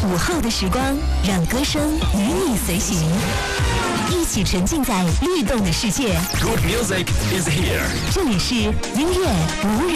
午后的时光，让歌声与你随行，一起沉浸在律动的世界。 Good music is here。 这里是音乐无人。